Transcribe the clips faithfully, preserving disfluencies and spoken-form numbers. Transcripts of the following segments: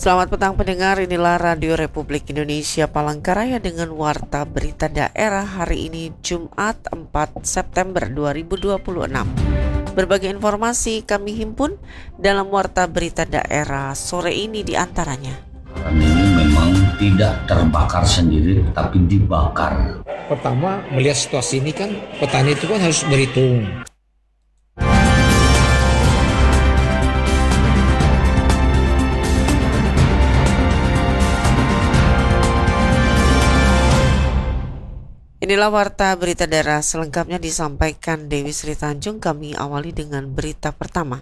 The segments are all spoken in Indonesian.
Selamat petang pendengar, inilah Radio Republik Indonesia Palangkaraya dengan Warta Berita Daerah hari ini Jumat empat September dua ribu dua puluh enam. Berbagai informasi kami himpun dalam Warta Berita Daerah sore ini diantaranya. Karena ini memang tidak terbakar sendiri tapi dibakar. Pertama, melihat situasi ini kan petani itu kan harus berhitung. Inilah Warta Berita Daerah selengkapnya disampaikan Dewi Sri Tanjung. Kami awali dengan berita pertama.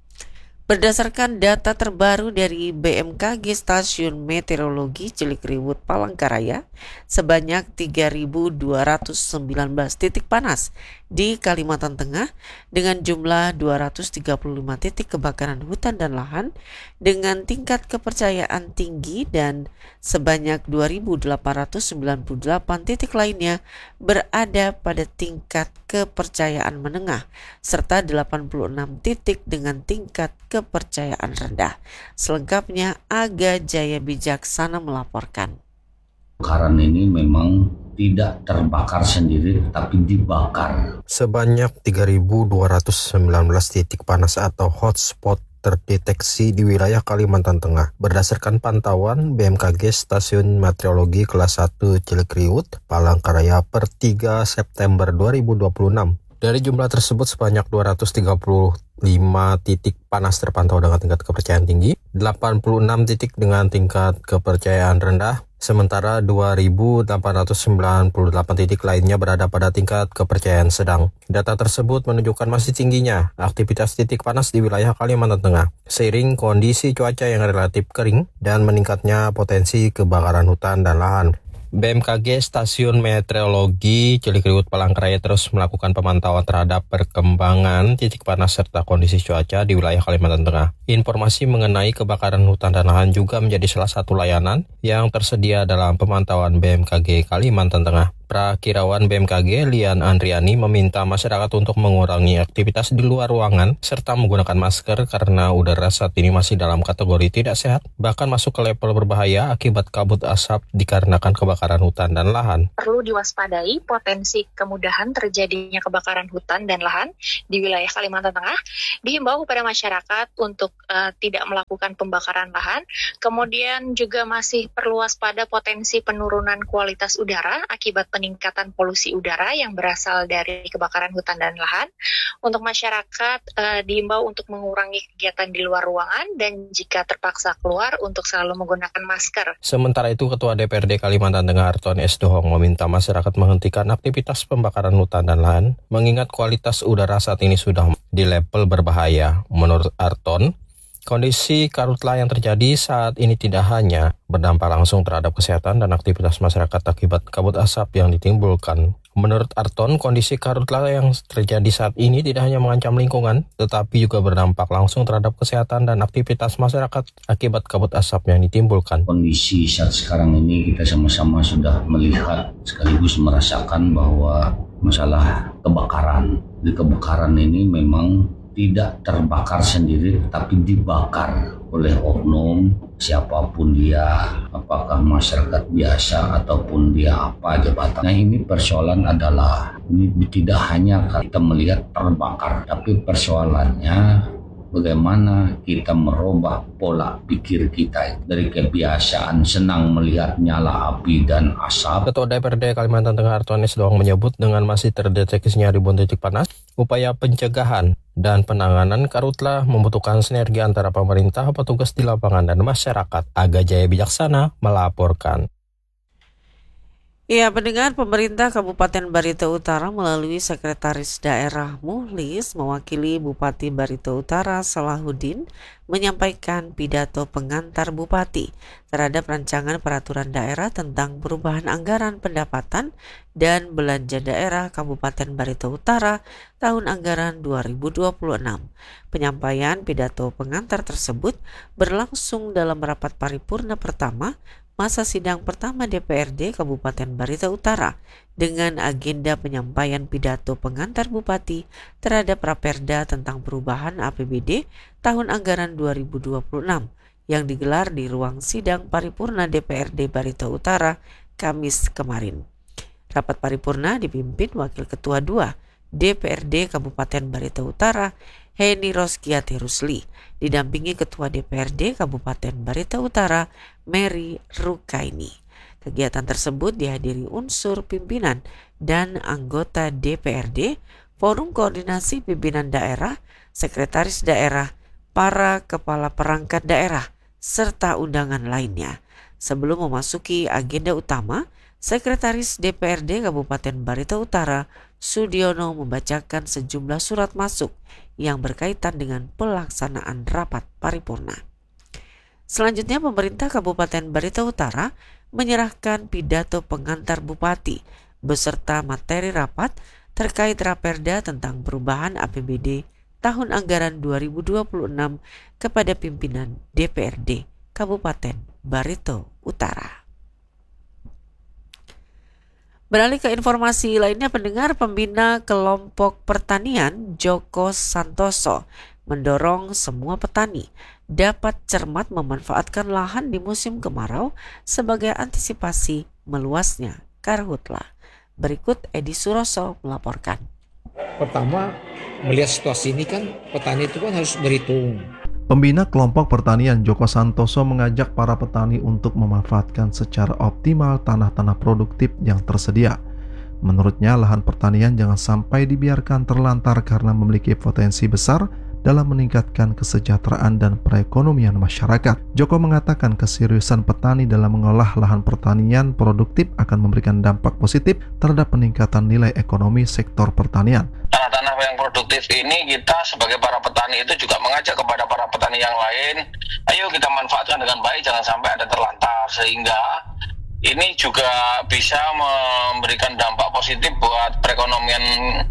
Berdasarkan data terbaru dari B M K G Stasiun Meteorologi Cilikriwut Palangkaraya, sebanyak tiga ribu dua ratus sembilan belas titik panas di Kalimantan Tengah dengan jumlah dua ratus tiga puluh lima titik kebakaran hutan dan lahan dengan tingkat kepercayaan tinggi, dan sebanyak dua ribu delapan ratus sembilan puluh delapan titik lainnya berada pada tingkat kepercayaan menengah serta delapan puluh enam titik dengan tingkat kepercayaan rendah. Selengkapnya Aga Jaya Bijaksana melaporkan. Kebakaran ini memang tidak terbakar sendiri tapi dibakar. Sebanyak tiga ribu dua ratus sembilan belas titik panas atau hotspot terdeteksi di wilayah Kalimantan Tengah. Berdasarkan pantauan B M K G Stasiun Meteorologi Kelas satu Cilikriwut Palangkaraya per tiga September dua ribu dua puluh enam. Dari jumlah tersebut sebanyak dua ratus tiga puluh lima titik panas terpantau dengan tingkat kepercayaan tinggi, delapan puluh enam titik dengan tingkat kepercayaan rendah, sementara dua ribu delapan ratus sembilan puluh delapan titik lainnya berada pada tingkat kepercayaan sedang. Data tersebut menunjukkan masih tingginya aktivitas titik panas di wilayah Kalimantan Tengah, seiring kondisi cuaca yang relatif kering dan meningkatnya potensi kebakaran hutan dan lahan. B M K G Stasiun Meteorologi Cilikriwut Palangkaraya terus melakukan pemantauan terhadap perkembangan titik panas serta kondisi cuaca di wilayah Kalimantan Tengah. Informasi mengenai kebakaran hutan dan lahan juga menjadi salah satu layanan yang tersedia dalam pemantauan B M K G Kalimantan Tengah. Prakirawan B M K G Lian Andriani meminta masyarakat untuk mengurangi aktivitas di luar ruangan serta menggunakan masker karena udara saat ini masih dalam kategori tidak sehat, bahkan masuk ke level berbahaya akibat kabut asap dikarenakan kebakaran hutan dan lahan. Perlu diwaspadai potensi kemudahan terjadinya kebakaran hutan dan lahan di wilayah Kalimantan Tengah. Dihimbau kepada masyarakat untuk uh, tidak melakukan pembakaran lahan. Kemudian juga masih perlu waspada potensi penurunan kualitas udara akibat peningkatan polusi udara yang berasal dari kebakaran hutan dan lahan. Untuk masyarakat uh, diimbau untuk mengurangi kegiatan di luar ruangan dan jika terpaksa keluar untuk selalu menggunakan masker. Sementara itu, Ketua D P R D Kalimantan Tengah Arton S. Dohong meminta masyarakat menghentikan aktivitas pembakaran hutan dan lahan mengingat kualitas udara saat ini sudah di level berbahaya. Menurut Arton, kondisi karhutlah yang terjadi saat ini tidak hanya berdampak langsung terhadap kesehatan dan aktivitas masyarakat akibat kabut asap yang ditimbulkan. Menurut Arton, kondisi karhutlah yang terjadi saat ini tidak hanya mengancam lingkungan, tetapi juga berdampak langsung terhadap kesehatan dan aktivitas masyarakat akibat kabut asap yang ditimbulkan. Kondisi saat sekarang ini kita sama-sama sudah melihat sekaligus merasakan bahwa masalah kebakaran. Di kebakaran ini memang tidak terbakar sendiri tapi dibakar oleh oknum siapapun dia, apakah masyarakat biasa ataupun dia apa jabatan. Nah, ini persoalan adalah ini tidak hanya kita melihat terbakar, tapi persoalannya bagaimana kita merubah pola pikir kita dari kebiasaan senang melihat nyala api dan asap. Ketua D P R D Kalimantan Tengah Arton S. Dohong menyebut dengan masih terdeteksinya ribuan titik panas, upaya pencegahan dan penanganan karhutlah membutuhkan sinergi antara pemerintah, petugas di lapangan, dan masyarakat. Aga Jaya Bijaksana melaporkan. Ya, pendengar, pemerintah Kabupaten Barito Utara melalui Sekretaris Daerah Muhlis mewakili Bupati Barito Utara Salahuddin menyampaikan pidato pengantar Bupati terhadap rancangan peraturan daerah tentang perubahan anggaran pendapatan dan belanja daerah Kabupaten Barito Utara tahun anggaran dua ribu dua puluh enam. Penyampaian pidato pengantar tersebut berlangsung dalam rapat paripurna pertama masa sidang pertama D P R D Kabupaten Barito Utara dengan agenda penyampaian pidato pengantar Bupati terhadap Raperda tentang perubahan A P B D tahun anggaran dua ribu dua puluh enam yang digelar di ruang sidang paripurna D P R D Barito Utara Kamis kemarin. Rapat paripurna dipimpin Wakil Ketua dua D P R D Kabupaten Barito Utara Heni Roskiati Rusli, didampingi Ketua D P R D Kabupaten Barito Utara Mary Rukaini. Kegiatan tersebut dihadiri unsur pimpinan dan anggota D P R D, Forum Koordinasi Pimpinan Daerah, Sekretaris Daerah, para Kepala Perangkat Daerah, serta undangan lainnya. Sebelum memasuki agenda utama, Sekretaris D P R D Kabupaten Barito Utara Sudiono membacakan sejumlah surat masuk yang berkaitan dengan pelaksanaan rapat paripurna. Selanjutnya, pemerintah Kabupaten Barito Utara menyerahkan pidato pengantar Bupati beserta materi rapat terkait Raperda tentang perubahan A P B D tahun anggaran dua ribu dua puluh enam kepada pimpinan D P R D Kabupaten Barito Utara. Beralih ke informasi lainnya, pendengar, pembina kelompok pertanian Joko Santoso mendorong semua petani dapat cermat memanfaatkan lahan di musim kemarau sebagai antisipasi meluasnya karhutla. Berikut Edi Suroso melaporkan. Pertama, melihat situasi ini kan petani itu kan harus berhitung. Pembina kelompok pertanian Joko Santoso mengajak para petani untuk memanfaatkan secara optimal tanah-tanah produktif yang tersedia. Menurutnya, lahan pertanian jangan sampai dibiarkan terlantar karena memiliki potensi besar dalam meningkatkan kesejahteraan dan perekonomian masyarakat. Joko mengatakan keseriusan petani dalam mengolah lahan pertanian produktif akan memberikan dampak positif terhadap peningkatan nilai ekonomi sektor pertanian. Tanah-tanah yang produktif ini kita sebagai para petani itu juga mengajak kepada para petani yang lain, ayo kita manfaatkan dengan baik, jangan sampai ada terlantar, sehingga ini juga bisa memberikan dampak positif buat perekonomian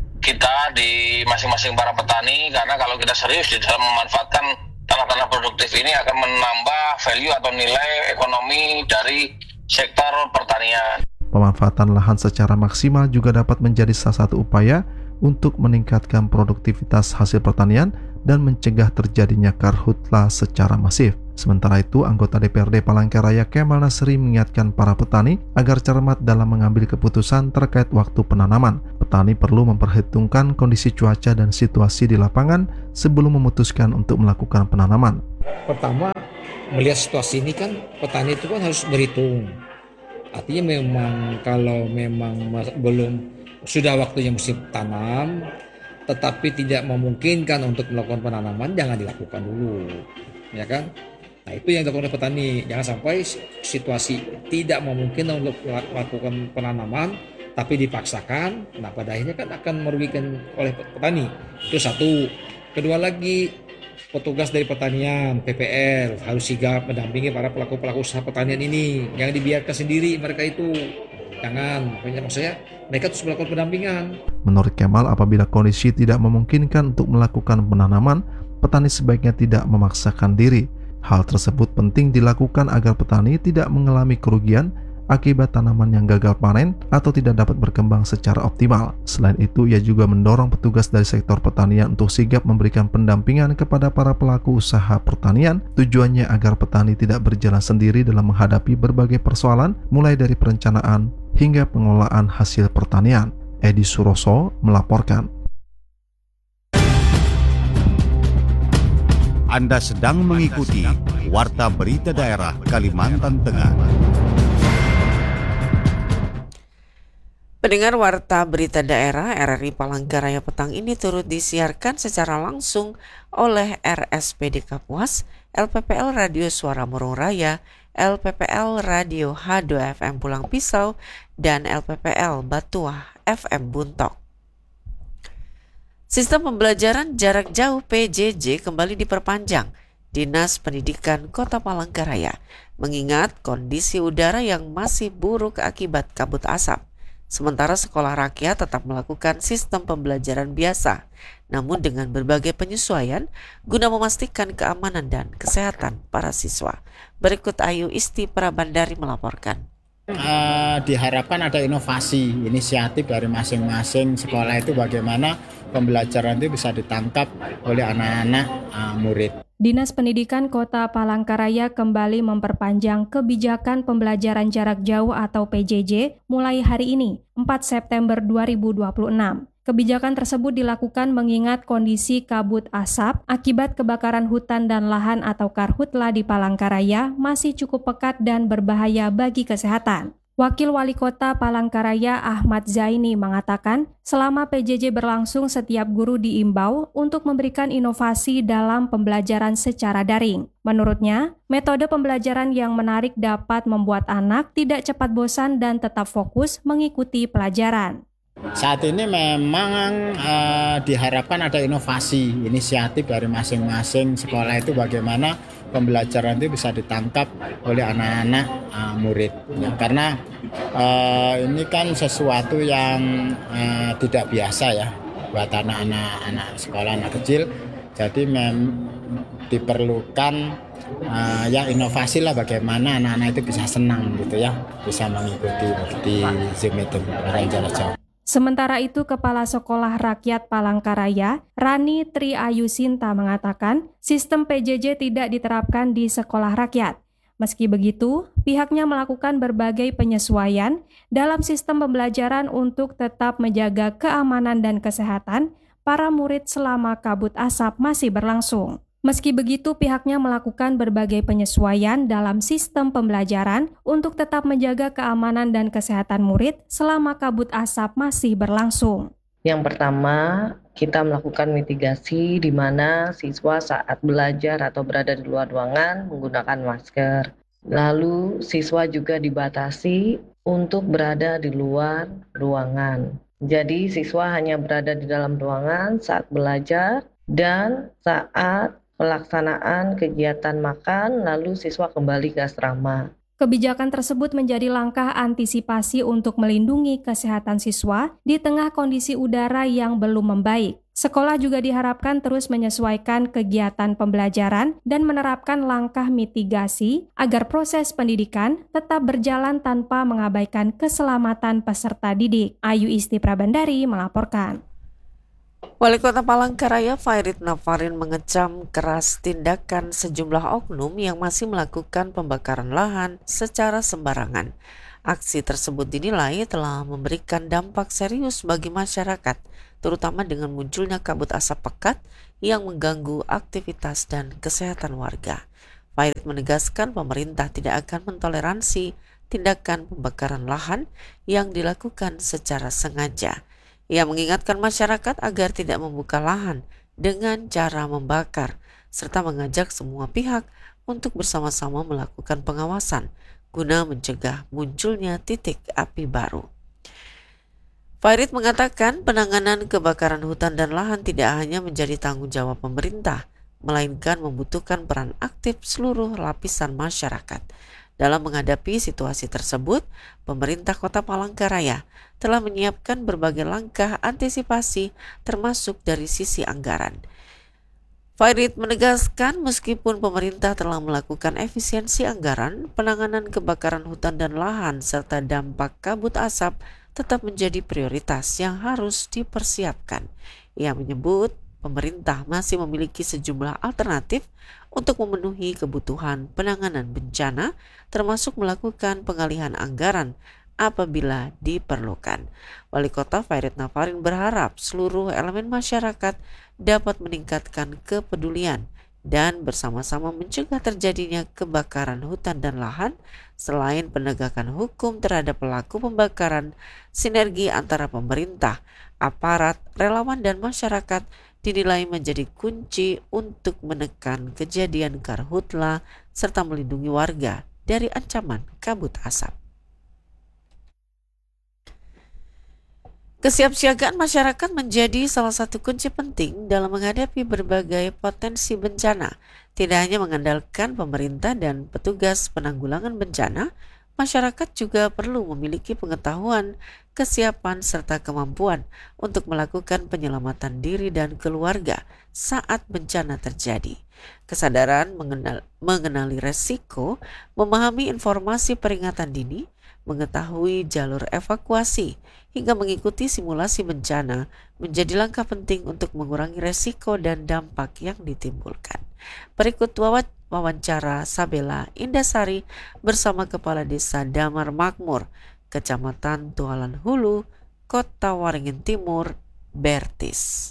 kita di masing-masing para petani, karena kalau kita serius di dalam memanfaatkan tanah-tanah produktif ini akan menambah value atau nilai ekonomi dari sektor pertanian. Pemanfaatan lahan secara maksimal juga dapat menjadi salah satu upaya untuk meningkatkan produktivitas hasil pertanian dan mencegah terjadinya karhutla secara masif. Sementara itu, anggota D P R D Palangkaraya Kemal Nasri mengingatkan para petani agar cermat dalam mengambil keputusan terkait waktu penanaman. Petani perlu memperhitungkan kondisi cuaca dan situasi di lapangan sebelum memutuskan untuk melakukan penanaman. Pertama, melihat situasi ini kan petani itu kan harus berhitung. Artinya memang kalau memang belum sudah waktunya musim tanam, tetapi tidak memungkinkan untuk melakukan penanaman, jangan dilakukan dulu, ya kan? Nah, itu yang dilakukan oleh petani. Jangan sampai situasi tidak memungkinkan untuk melakukan penanaman, tapi dipaksakan. Nah, pada akhirnya kan akan merugikan oleh petani. Itu satu. Kedua lagi, petugas dari pertanian, P P R, harus sigap mendampingi para pelaku-pelaku usaha pertanian ini. Jangan dibiarkan sendiri mereka itu. Jangan, maksudnya mereka terus melakukan pendampingan. Menurut Kemal, apabila kondisi tidak memungkinkan untuk melakukan penanaman, petani sebaiknya tidak memaksakan diri. Hal tersebut penting dilakukan agar petani tidak mengalami kerugian akibat tanaman yang gagal panen atau tidak dapat berkembang secara optimal. Selain itu, ia juga mendorong petugas dari sektor pertanian untuk sigap memberikan pendampingan kepada para pelaku usaha pertanian, tujuannya agar petani tidak berjalan sendiri dalam menghadapi berbagai persoalan, mulai dari perencanaan hingga pengelolaan hasil pertanian. Edi Suroso melaporkan. Anda sedang mengikuti Warta Berita Daerah Kalimantan Tengah. Pendengar, Warta Berita Daerah R R I Palangkaraya petang ini turut disiarkan secara langsung oleh R S P D Kapuas, L P P L Radio Suara Murung Raya, L P P L Radio H dua F M Pulang Pisau, dan L P P L Batuah F M Buntok. Sistem pembelajaran jarak jauh P J J kembali diperpanjang. Dinas Pendidikan Kota Palangkaraya mengingat kondisi udara yang masih buruk akibat kabut asap. Sementara sekolah rakyat tetap melakukan sistem pembelajaran biasa, namun dengan berbagai penyesuaian guna memastikan keamanan dan kesehatan para siswa. Berikut Ayu Isti Prabandari melaporkan. Uh, diharapkan ada inovasi, inisiatif dari masing-masing sekolah itu bagaimana pembelajaran itu bisa ditangkap oleh anak-anak uh, murid. Dinas Pendidikan Kota Palangkaraya kembali memperpanjang kebijakan pembelajaran jarak jauh atau P J J mulai hari ini, empat September dua ribu dua puluh enam. Kebijakan tersebut dilakukan mengingat kondisi kabut asap akibat kebakaran hutan dan lahan atau karhutla di Palangkaraya masih cukup pekat dan berbahaya bagi kesehatan. Wakil Wali Kota Palangkaraya Ahmad Zaini mengatakan, selama P J J berlangsung setiap guru diimbau untuk memberikan inovasi dalam pembelajaran secara daring. Menurutnya, metode pembelajaran yang menarik dapat membuat anak tidak cepat bosan dan tetap fokus mengikuti pelajaran. Saat ini memang uh, diharapkan ada inovasi, inisiatif dari masing-masing sekolah itu bagaimana pembelajaran itu bisa ditangkap oleh anak-anak uh, murid. Ya, karena uh, ini kan sesuatu yang uh, tidak biasa ya buat anak-anak anak sekolah, anak kecil. Jadi mem diperlukan uh, ya inovasi lah bagaimana anak-anak itu bisa senang gitu ya, bisa mengikuti di Zoom itu pembelajaran jarak jauh. Sementara itu, Kepala Sekolah Rakyat Palangkaraya, Rani Tri Ayu Sinta mengatakan, sistem P J J tidak diterapkan di sekolah rakyat. Meski begitu, pihaknya melakukan berbagai penyesuaian dalam sistem pembelajaran untuk tetap menjaga keamanan dan kesehatan para murid selama kabut asap masih berlangsung. Meski begitu, pihaknya melakukan berbagai penyesuaian dalam sistem pembelajaran untuk tetap menjaga keamanan dan kesehatan murid selama kabut asap masih berlangsung. Yang pertama, kita melakukan mitigasi di mana siswa saat belajar atau berada di luar ruangan menggunakan masker. Lalu, siswa juga dibatasi untuk berada di luar ruangan. Jadi, siswa hanya berada di dalam ruangan saat belajar dan saat pelaksanaan kegiatan makan, lalu siswa kembali ke asrama. Kebijakan tersebut menjadi langkah antisipasi untuk melindungi kesehatan siswa di tengah kondisi udara yang belum membaik. Sekolah juga diharapkan terus menyesuaikan kegiatan pembelajaran dan menerapkan langkah mitigasi agar proses pendidikan tetap berjalan tanpa mengabaikan keselamatan peserta didik. Ayu Isti Prabandari melaporkan. Wali Kota Palangkaraya Fairit Nafarin mengecam keras tindakan sejumlah oknum yang masih melakukan pembakaran lahan secara sembarangan. Aksi tersebut dinilai telah memberikan dampak serius bagi masyarakat, terutama dengan munculnya kabut asap pekat yang mengganggu aktivitas dan kesehatan warga. Fairit menegaskan pemerintah tidak akan mentoleransi tindakan pembakaran lahan yang dilakukan secara sengaja. Ia mengingatkan masyarakat agar tidak membuka lahan dengan cara membakar, serta mengajak semua pihak untuk bersama-sama melakukan pengawasan guna mencegah munculnya titik api baru. Fairit mengatakan penanganan kebakaran hutan dan lahan tidak hanya menjadi tanggung jawab pemerintah, melainkan membutuhkan peran aktif seluruh lapisan masyarakat. Dalam menghadapi situasi tersebut, pemerintah Kota Palangkaraya telah menyiapkan berbagai langkah antisipasi termasuk dari sisi anggaran. Fairit menegaskan meskipun pemerintah telah melakukan efisiensi anggaran, penanganan kebakaran hutan dan lahan serta dampak kabut asap tetap menjadi prioritas yang harus dipersiapkan. Ia menyebut pemerintah masih memiliki sejumlah alternatif untuk memenuhi kebutuhan penanganan bencana, termasuk melakukan pengalihan anggaran apabila diperlukan. Wali Kota Fairit Nafarin berharap seluruh elemen masyarakat dapat meningkatkan kepedulian dan bersama-sama mencegah terjadinya kebakaran hutan dan lahan. Selain penegakan hukum terhadap pelaku pembakaran, sinergi antara pemerintah, aparat, relawan, dan masyarakat dinilai menjadi kunci untuk menekan kejadian karhutla serta melindungi warga dari ancaman kabut asap. Kesiapsiagaan masyarakat menjadi salah satu kunci penting dalam menghadapi berbagai potensi bencana. Tidak hanya mengandalkan pemerintah dan petugas penanggulangan bencana, Masyarakat juga perlu memiliki pengetahuan, kesiapan, serta kemampuan untuk melakukan penyelamatan diri dan keluarga saat bencana terjadi. Kesadaran mengenal, mengenali resiko, memahami informasi peringatan dini, mengetahui jalur evakuasi, hingga mengikuti simulasi bencana menjadi langkah penting untuk mengurangi resiko dan dampak yang ditimbulkan. Berikut wawancara Sabela Indasari bersama Kepala Desa Damar Makmur, Kecamatan Tualan Hulu, Kota Waringin Timur, Bertis.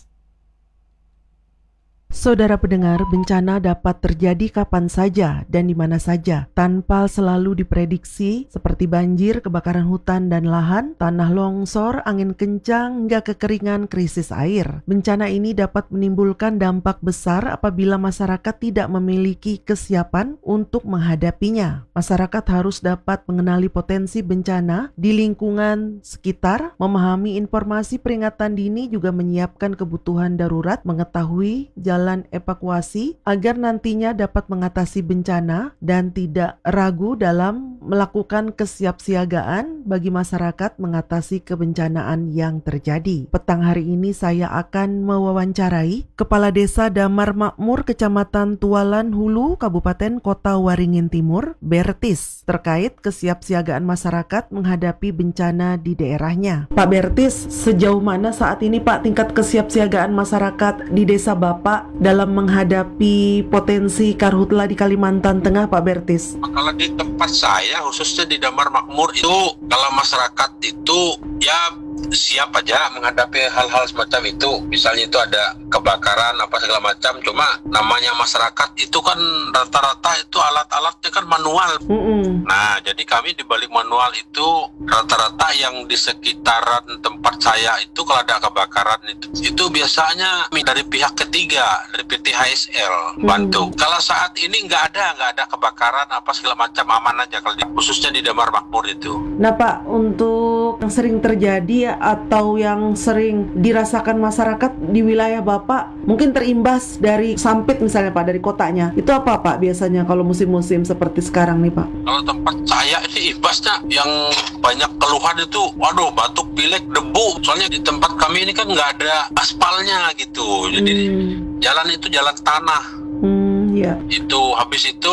Saudara pendengar, bencana dapat terjadi kapan saja dan di mana saja tanpa selalu diprediksi, seperti banjir, kebakaran hutan dan lahan, tanah longsor, angin kencang, hingga kekeringan, krisis air. Bencana ini dapat menimbulkan dampak besar apabila masyarakat tidak memiliki kesiapan untuk menghadapinya. Masyarakat harus dapat mengenali potensi bencana di lingkungan sekitar, memahami informasi peringatan dini, juga menyiapkan kebutuhan darurat, mengetahui jalan evakuasi agar nantinya dapat mengatasi bencana dan tidak ragu dalam melakukan kesiapsiagaan bagi masyarakat mengatasi kebencanaan yang terjadi. Petang hari ini saya akan mewawancarai Kepala Desa Damar Makmur, Kecamatan Tualan Hulu, Kabupaten Kota Waringin Timur, Bertis, terkait kesiapsiagaan masyarakat menghadapi bencana di daerahnya. Pak Bertis, sejauh mana saat ini Pak tingkat kesiapsiagaan masyarakat di desa Bapak dalam menghadapi potensi karhutla di Kalimantan Tengah, Pak Bertis? Kalau di tempat saya, khususnya di Damar Makmur itu, kalau masyarakat itu ya siap aja menghadapi hal-hal semacam itu. Misalnya itu ada kebakaran apa segala macam, cuma namanya masyarakat itu kan rata-rata itu alat-alatnya kan manual. Mm-mm. Nah, jadi kami di balik manual itu rata-rata yang di sekitaran tempat saya itu kalau ada kebakaran itu, itu biasanya dari pihak ketiga, dari P T H S L bantu. Mm-hmm. Kalau saat ini nggak ada, nggak ada kebakaran apa segala macam, aman aja kalau di, khususnya di Damar Makmur itu. Nah Pak, untuk yang sering terjadi atau yang sering dirasakan masyarakat di wilayah Bapak, mungkin terimbas dari Sampit misalnya Pak, dari kotanya, itu apa Pak biasanya kalau musim-musim seperti sekarang nih Pak? Kalau tempat saya ini imbasnya yang banyak keluhan itu, waduh, batuk, pilek, debu. Soalnya di tempat kami ini kan nggak ada aspalnya gitu, jadi hmm. jalan itu jalan tanah. Hmm, ya. Itu habis itu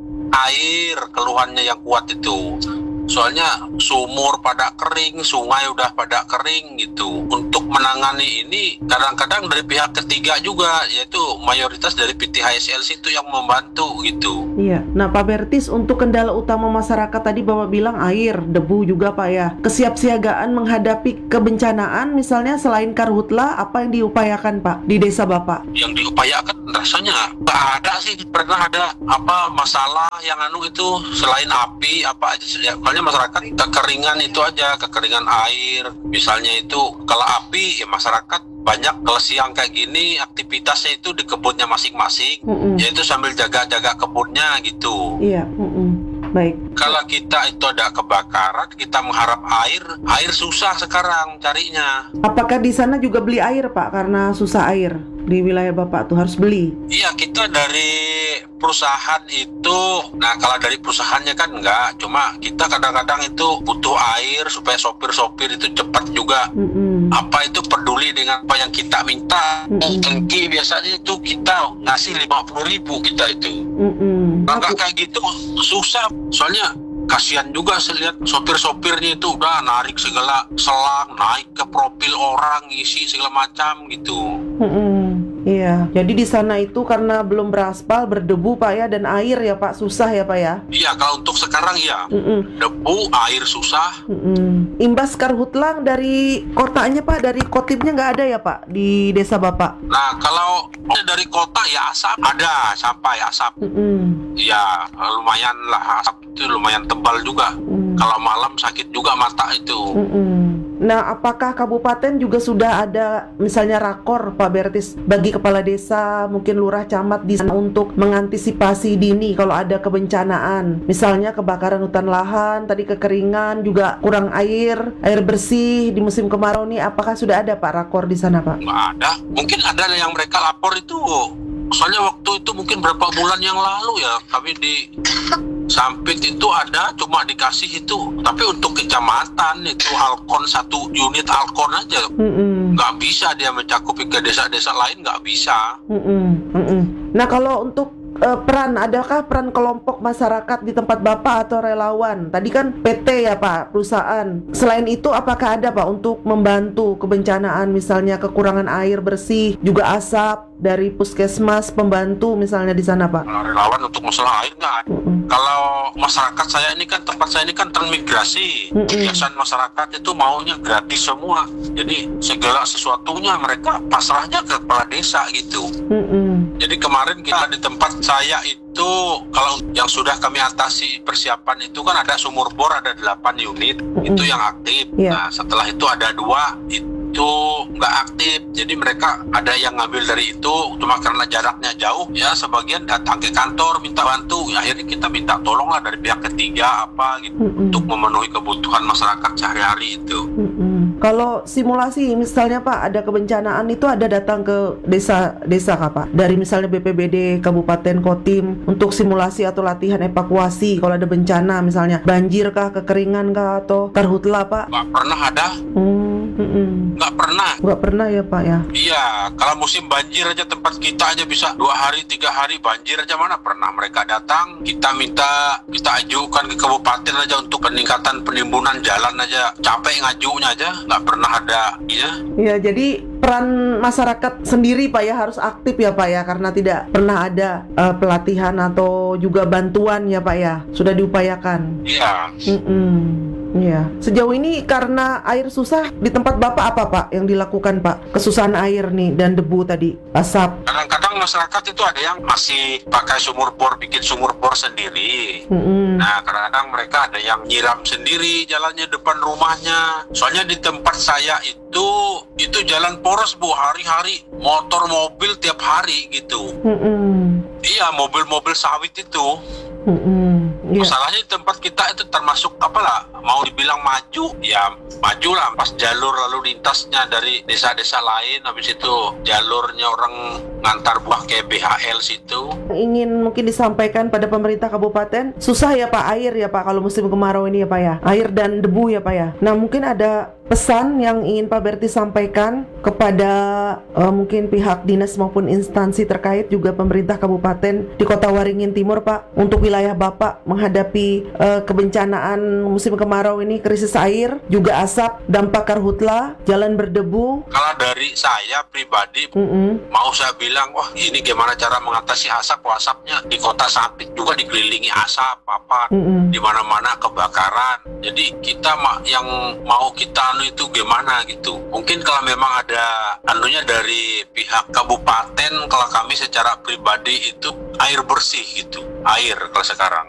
air keluhannya yang kuat itu. Soalnya sumur pada kering, sungai udah pada kering gitu. Untuk menangani ini kadang-kadang dari pihak ketiga juga, yaitu mayoritas dari P T H S L itu yang membantu gitu. Iya. Nah Pak Bertis, untuk kendala utama masyarakat tadi Bapak bilang air, debu juga Pak ya. Kesiapsiagaan menghadapi kebencanaan misalnya selain karhutla, apa yang diupayakan Pak di desa Bapak? Yang diupayakan rasanya nggak ada sih, pernah ada apa masalah yang anu itu selain api apa aja ya. Soalnya masyarakat kekeringan itu aja, kekeringan air. Misalnya itu kalau api ya masyarakat banyak kalau siang kayak gini aktivitasnya itu di kebunnya masing-masing, mm-mm. yaitu sambil jaga-jaga kebunnya gitu. Iya. Mm-mm. Baik. Kalau kita itu ada kebakaran, kita mengharap air, air susah sekarang carinya. Apakah di sana juga beli air Pak karena susah air? Di wilayah Bapak tuh harus beli? Iya, kita dari perusahaan itu, nah kalau dari perusahaannya kan enggak, cuma kita kadang-kadang itu butuh air supaya sopir-sopir itu cepat juga. Mm-mm. Apa itu peduli dengan apa yang kita minta. Mm-mm. Tangki biasanya itu kita ngasih lima puluh ribu kita itu. Mm-mm. Nah, enggak kayak gitu susah, soalnya kasihan juga saya lihat sopir-sopirnya itu udah narik segala selang, naik ke profil orang, ngisi segala macam gitu. Mm-mm. Iya, jadi di sana itu karena belum beraspal, berdebu Pak ya, dan air ya Pak, susah ya Pak ya? Iya, kalau untuk sekarang ya, Mm-mm. debu, air susah. Mm-mm. Imbas karhutlang dari kotanya Pak, dari Kotipnya nggak ada ya Pak di desa Bapak? Nah, kalau dari kota ya asap, ada sampai asap. Mm-mm. Ya, lumayan lah, asap itu lumayan tebal juga. Mm. Kalau malam sakit juga mata itu. Mm-mm. Nah, apakah kabupaten juga sudah ada misalnya rakor Pak Bertis bagi kepala desa, mungkin lurah camat di sana untuk mengantisipasi dini kalau ada kebencanaan, misalnya kebakaran hutan lahan, tadi kekeringan, juga kurang air, air bersih di musim kemarau nih, apakah sudah ada Pak rakor di sana Pak? Nggak ada, mungkin ada yang mereka lapor itu, soalnya waktu itu mungkin berapa bulan yang lalu ya, kami di Sampit itu ada cuma dikasih itu, tapi untuk kecamatan itu Alkon satu unit Alkon aja, Mm-mm. nggak bisa dia mencakupi ke desa-desa lain, nggak bisa. Mm-mm. Mm-mm. Nah kalau untuk eh, peran, adakah peran kelompok masyarakat di tempat Bapak atau relawan? Tadi kan P T ya Pak, perusahaan. Selain itu apakah ada Pak untuk membantu kebencanaan, misalnya kekurangan air bersih, juga asap dari puskesmas, pembantu misalnya di sana Pak? Kalau relawan untuk masalah air nggak ada. Mm-mm. Kalau masyarakat saya ini kan, tempat saya ini kan transmigrasi. Mm-mm. Kebiasaan masyarakat itu maunya gratis semua. Jadi segala sesuatunya mereka pasrahnya ke kepala desa gitu. Mm-mm. Jadi kemarin kita di tempat saya itu, kalau yang sudah kami atasi persiapan itu kan ada sumur bor, ada delapan unit, Mm-mm. itu yang aktif. Yeah. Nah setelah itu ada dua itu nggak aktif. Jadi mereka ada yang ngambil dari itu, cuma karena jaraknya jauh ya sebagian datang ke kantor minta bantu. Ya, akhirnya kita minta tolong lah dari pihak ketiga apa gitu, Mm-mm. untuk memenuhi kebutuhan masyarakat sehari-hari itu. Mm-mm. Kalau simulasi misalnya Pak ada kebencanaan itu ada datang ke desa-desa kah Pak? Dari misalnya B P B D Kabupaten Kotim untuk simulasi atau latihan evakuasi kalau ada bencana, misalnya banjir kah, kekeringan kah, atau karhutla Pak? Nggak pernah ada, Hmm, mm-mm. nggak pernah. Nggak pernah ya Pak ya? Iya, kalau musim banjir aja tempat kita aja bisa dua hari, tiga hari banjir aja, mana pernah mereka datang. Kita minta, kita ajukan ke kabupaten aja untuk peningkatan penimbunan jalan aja. Capek ngajunya aja, nggak pernah ada. Ya. Ya jadi peran masyarakat sendiri Pak ya harus aktif ya Pak ya, karena tidak pernah ada uh, pelatihan atau juga bantuan ya Pak ya, sudah diupayakan. Iya. Mm-mm. Iya. Sejauh ini karena air susah di tempat Bapak apa Pak yang dilakukan Pak? Kesusahan air nih dan debu tadi, asap. Kadang-kadang masyarakat itu ada yang masih pakai sumur bor, bikin sumur bor sendiri. Mm-mm. Nah, kadang-kadang mereka ada yang nyiram sendiri jalannya depan rumahnya. Soalnya di tempat saya itu, itu jalan poros Bu, hari-hari motor mobil tiap hari gitu. Mm-mm. Iya, mobil-mobil sawit itu. Mm-mm. Iya. Masalahnya di tempat kita itu termasuk apalah, mau dibilang maju, ya maju lah pas jalur lalu lintasnya dari desa-desa lain, habis itu jalurnya orang ngantar buah ke B H L situ. Ingin mungkin disampaikan pada pemerintah kabupaten, susah ya Pak air ya Pak kalau musim kemarau ini ya Pak ya, air dan debu ya Pak ya. Nah mungkin ada pesan yang ingin Pak Berti sampaikan kepada uh, mungkin pihak dinas maupun instansi terkait, juga pemerintah kabupaten di Kota Waringin Timur Pak, untuk wilayah Bapak menghadapi uh, kebencanaan musim kemarau ini, krisis air, juga asap, dampak karhutla, jalan berdebu. Kalau dari saya pribadi, Mm-mm. mau saya bilang, wah ini gimana cara mengatasi asap? Wah, asapnya di Kota Sampit juga dikelilingi asap, apa Mm-mm. di mana-mana kebakaran. Jadi kita ma- yang mau kita anu itu gimana gitu. Mungkin kalau memang ada anunya dari pihak kabupaten, kalau kami secara pribadi itu air bersih gitu, air kalau sekarang.